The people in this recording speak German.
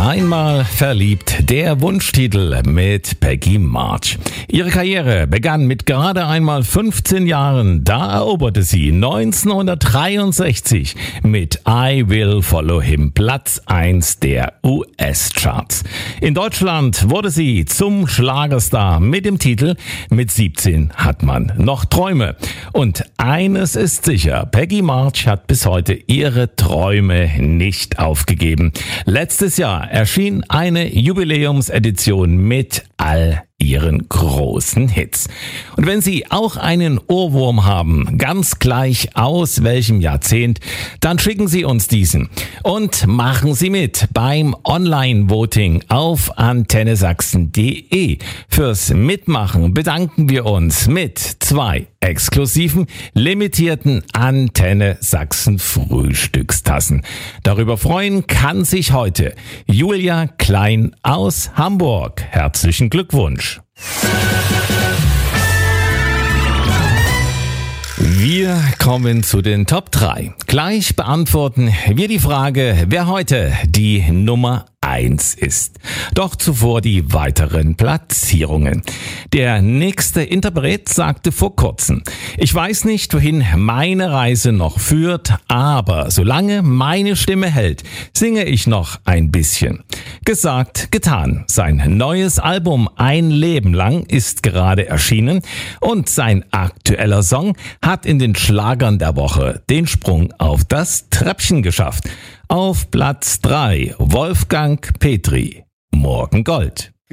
Einmal verliebt, der Wunschtitel mit Peggy March. Ihre Karriere begann mit gerade einmal 15 Jahren. Da eroberte sie 1963 mit I Will Follow Him Platz 1 der US-Charts. In Deutschland wurde sie zum Schlagerstar mit dem Titel Mit 17 hat man noch Träume. Und eines ist sicher, Peggy March hat bis heute ihre Träume nicht aufgegeben. Letztes Jahr erschien eine Jubiläumsedition mit all ihren großen Hits. Und wenn Sie auch einen Ohrwurm haben, ganz gleich aus welchem Jahrzehnt, dann schicken Sie uns diesen und machen Sie mit beim Online-Voting auf antennesachsen.de. Fürs Mitmachen bedanken wir uns mit 2 exklusiven, limitierten Antenne Sachsen Frühstückstassen. Darüber freuen kann sich heute Julia Klein aus Hamburg. Herzlichen Glückwunsch. Wir kommen zu den Top 3. Gleich beantworten wir die Frage, wer heute die Nummer 1 ist. Doch zuvor die weiteren Platzierungen. Der nächste Interpret sagte vor kurzem: Ich weiß nicht, wohin meine Reise noch führt, aber solange meine Stimme hält, singe ich noch ein bisschen. Gesagt, getan. Sein neues Album Ein Leben lang ist gerade erschienen und sein aktueller Song hat in den Schlagern der Woche den Sprung auf das Treppchen geschafft. Auf Platz 3 Wolfgang Petri, Morgengold.